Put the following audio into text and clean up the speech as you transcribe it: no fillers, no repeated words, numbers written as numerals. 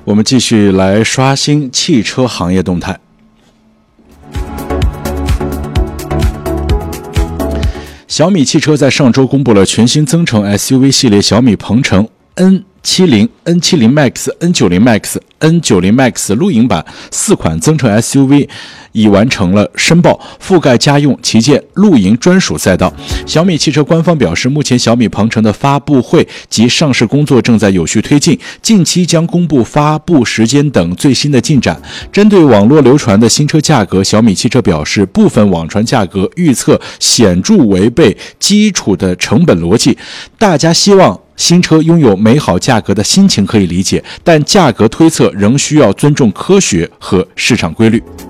我们继续来刷新汽车行业动态。小米汽车在上周公布了全新增程 SUV 系列小米鹏程 N70、N70 Max、N90 Max、N90 Max 露营版4款增程 SUV 已完成了申报，覆盖家用、旗舰、露营专属赛道。小米汽车官方表示，目前小米鹏程的发布会及上市工作正在有序推进，近期将公布发布时间等最新的进展。针对网络流传的新车价格，小米汽车表示，部分网传价格预测显著违背基础的成本逻辑，大家希望新车拥有美好价格的心情可以理解，但价格推测仍需要尊重科学和市场规律。